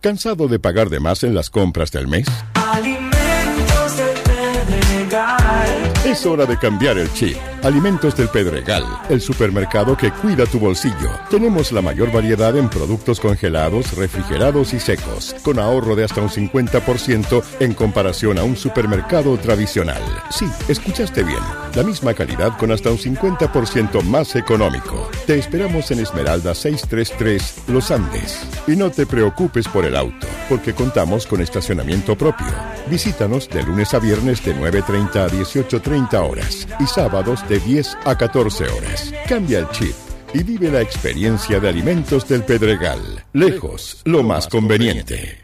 ¿Cansado de pagar de más en las compras del mes? Alimentos del Pedregal. Es hora de cambiar el chip. Alimentos del Pedregal, el supermercado que cuida tu bolsillo. Tenemos la mayor variedad en productos congelados, refrigerados y secos, con ahorro de hasta un 50% en comparación a un supermercado tradicional. Sí, escuchaste bien. La misma calidad con hasta un 50% más económico. Te esperamos en Esmeralda 633, Los Andes. Y no te preocupes por el auto, porque contamos con estacionamiento propio. Visítanos de lunes a viernes de 9:30 a 18:30 horas y sábados de 10 a 14 horas. Cambia el chip y vive la experiencia de Alimentos del Pedregal. Lejos, lo más conveniente.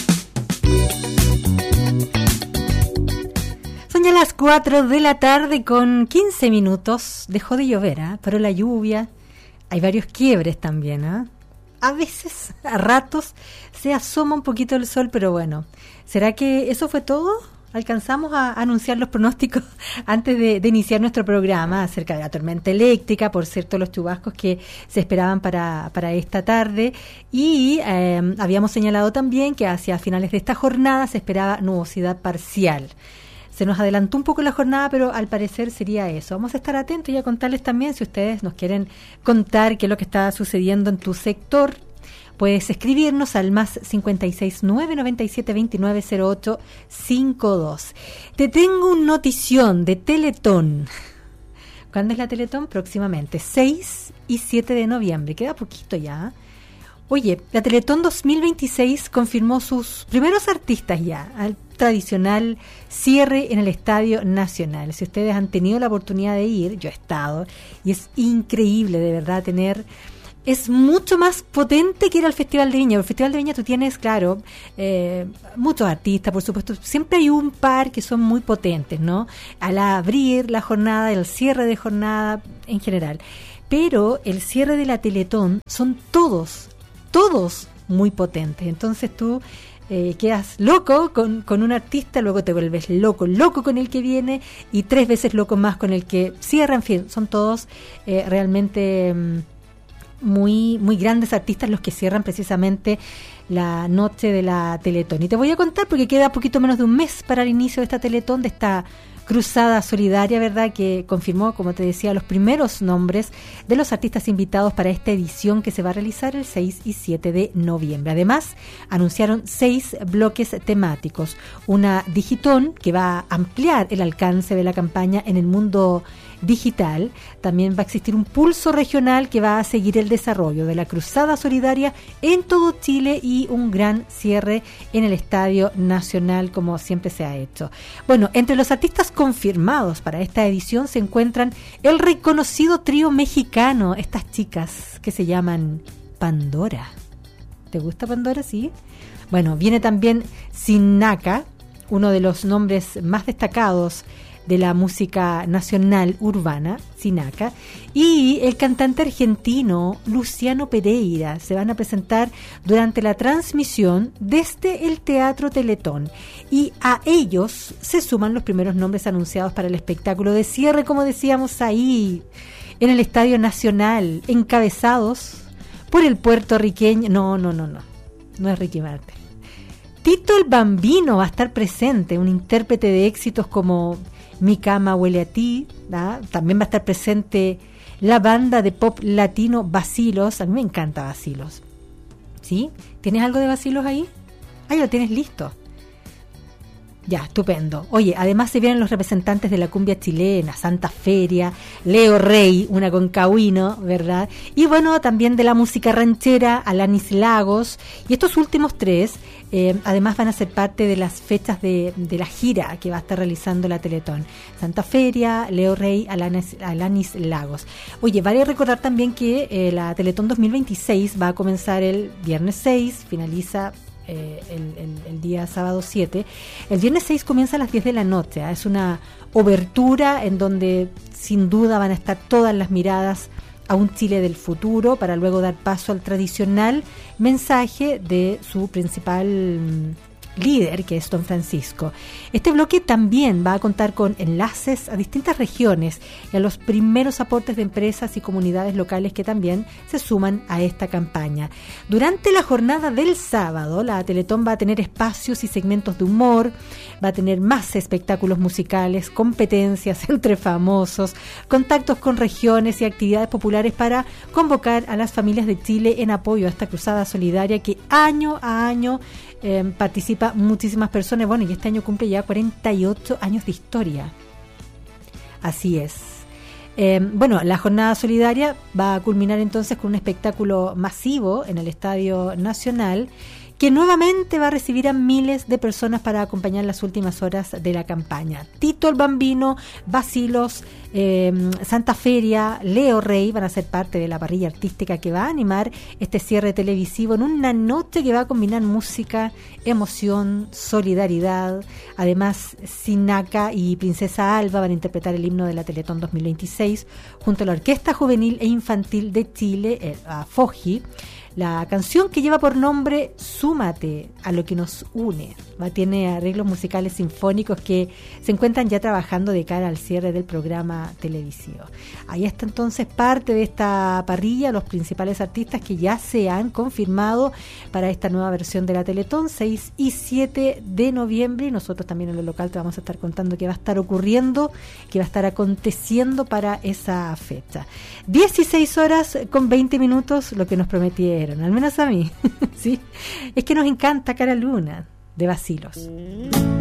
Son ya las 4 de la tarde con 15 minutos. Dejó de llover, pero la lluvia. Hay varios quiebres también, A veces, a ratos, se asoma un poquito el sol, pero bueno. ¿Será que eso fue todo? Alcanzamos a anunciar los pronósticos antes de iniciar nuestro programa acerca de la tormenta eléctrica, por cierto, los chubascos que se esperaban para esta tarde, y habíamos señalado también que hacia finales de esta jornada se esperaba nubosidad parcial. Se nos adelantó un poco la jornada, pero al parecer sería eso. Vamos a estar atentos y a contarles también, si ustedes nos quieren contar qué es lo que está sucediendo en tu sector, puedes escribirnos al más 569-9729-0852. Te tengo un notición de Teletón. ¿Cuándo es la Teletón? Próximamente, 6 y 7 de noviembre. Queda poquito ya. Oye, la Teletón 2026 confirmó sus primeros artistas ya, al tradicional cierre en el Estadio Nacional. Si ustedes han tenido la oportunidad de ir, yo he estado, y es increíble de verdad tener... Es mucho más potente que ir al Festival de Viña. El Festival de Viña tú tienes, claro, muchos artistas, por supuesto. Siempre hay un par que son muy potentes, ¿no? Al abrir la jornada, el cierre de jornada en general. Pero el cierre de la Teletón son todos muy potentes. Entonces tú quedas loco con un artista, luego te vuelves loco con el que viene y 3 veces loco más con el que cierra. En fin, son todos realmente... muy grandes artistas los que cierran precisamente la noche de la Teletón. Y te voy a contar porque queda poquito menos de un mes para el inicio de esta Teletón, de esta cruzada solidaria, ¿verdad?, que confirmó, como te decía, los primeros nombres de los artistas invitados para esta edición que se va a realizar el 6 y 7 de noviembre. Además, anunciaron 6 bloques temáticos. Una digitón que va a ampliar el alcance de la campaña en el mundo digital. También va a existir un pulso regional que va a seguir el desarrollo de la cruzada solidaria en todo Chile y un gran cierre en el Estadio Nacional, como siempre se ha hecho. Bueno, entre los artistas confirmados para esta edición se encuentran el reconocido trío mexicano, estas chicas que se llaman Pandora. ¿Te gusta Pandora? Sí. Bueno, viene también Sinaka, uno de los nombres más destacados de la música nacional urbana, Sinaka, y el cantante argentino Luciano Pereira se van a presentar durante la transmisión desde el Teatro Teletón, y a ellos se suman los primeros nombres anunciados para el espectáculo de cierre, como decíamos ahí, en el Estadio Nacional, encabezados por el puertorriqueño, no es Ricky Martin. Tito el Bambino va a estar presente, un intérprete de éxitos como Mi cama huele a ti, ¿verdad? También va a estar presente la banda de pop latino Bacilos. A mí me encanta Bacilos. ¿Sí? ¿Tienes algo de Bacilos ahí? Ahí lo tienes listo. Ya, estupendo. Oye, además se vienen los representantes de la cumbia chilena, Santa Feria, Leo Rey, una concahuino, ¿verdad? Y bueno, también de la música ranchera, Alanis Lagos. Y estos últimos 3, además van a ser parte de las fechas de la gira que va a estar realizando la Teletón. Santa Feria, Leo Rey, Alanis Lagos. Oye, vale recordar también que la Teletón 2026 va a comenzar el viernes 6, finaliza el día sábado 7. El viernes 6 comienza a las 10 de la noche. Es una obertura en donde sin duda van a estar todas las miradas a un Chile del futuro, para luego dar paso al tradicional mensaje de su principal líder, que es Don Francisco. Este bloque también va a contar con enlaces a distintas regiones y a los primeros aportes de empresas y comunidades locales que también se suman a esta campaña. Durante la jornada del sábado, la Teletón va a tener espacios y segmentos de humor, va a tener más espectáculos musicales, competencias entre famosos, contactos con regiones y actividades populares para convocar a las familias de Chile en apoyo a esta cruzada solidaria que año a año participa muchísimas personas. Bueno, y este año cumple ya 48 años de historia. Así es. Bueno, la jornada solidaria va a culminar entonces con un espectáculo masivo en el Estadio Nacional, que nuevamente va a recibir a miles de personas para acompañar las últimas horas de la campaña. Tito el Bambino, Basilos, Santa Feria, Leo Rey van a ser parte de la parrilla artística que va a animar este cierre televisivo en una noche que va a combinar música, emoción, solidaridad. Además, Sinaca y Princesa Alba van a interpretar el himno de la Teletón 2026 junto a la Orquesta Juvenil e Infantil de Chile, a FOJI. La canción que lleva por nombre Súmate a lo que nos une. Tiene arreglos musicales sinfónicos que se encuentran ya trabajando de cara al cierre del programa televisivo. Ahí está entonces parte de esta parrilla, los principales artistas que ya se han confirmado para esta nueva versión de la Teletón, 6 y 7 de noviembre. Y nosotros también en lo local te vamos a estar contando qué va a estar ocurriendo, qué va a estar aconteciendo para esa fecha. 16 horas con 20 minutos, lo que nos prometieron, al menos a mí. ¿Sí? Es que nos encanta Cara Luna, de Basilos.